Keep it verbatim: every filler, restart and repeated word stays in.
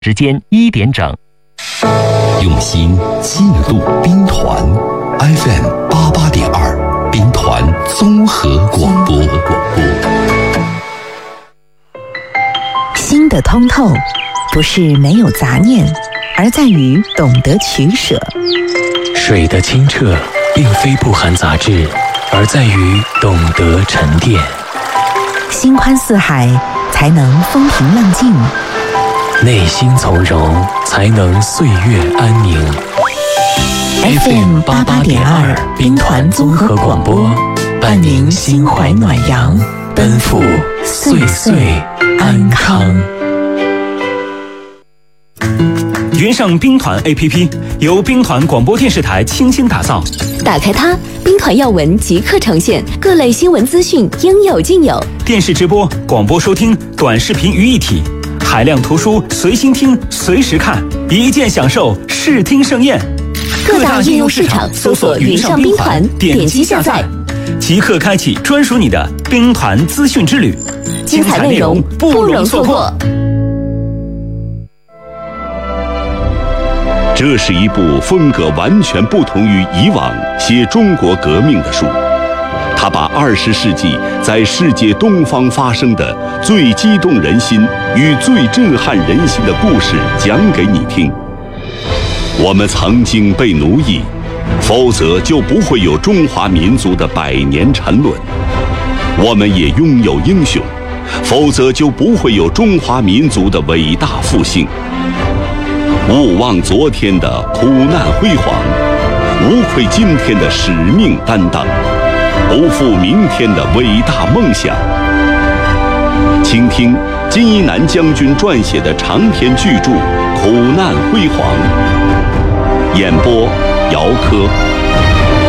时间一点整。 用心记录兵团 F M 八八点二，兵团综合广播。 心的通透，不是没有杂念，而在于懂得取舍。 水的清澈，并非不含杂质，而在于懂得沉淀。 心宽似海，才能风平浪静； 内心从容，才能岁月安宁。 F M 八八点二，兵团综合广播，伴您心怀暖阳，奔赴岁岁安康。 云上兵团 A P P 由兵团广播电视台倾心打造， 打开它，兵团要闻即刻呈现，各类新闻资讯应有尽有。 电视直播、广播收听、短视频于一体，海量图书随心听、随时看，一键享受视听盛宴。 各大应用市场搜索云上兵团，点击下载， 即刻开启专属你的兵团资讯之旅， 精彩内容不容错过。 这是一部风格完全不同于以往写中国革命的书，他把二十世纪在世界东方发生的最激动人心与最震撼人心的故事讲给你听。我们曾经被奴役，否则就不会有中华民族的百年沉沦；我们也拥有英雄，否则就不会有中华民族的伟大复兴。勿忘昨天的苦难辉煌，无愧今天的使命担当，不负明天的伟大梦想。请听金一南将军撰写的长篇巨著《苦难辉煌》，演播姚科。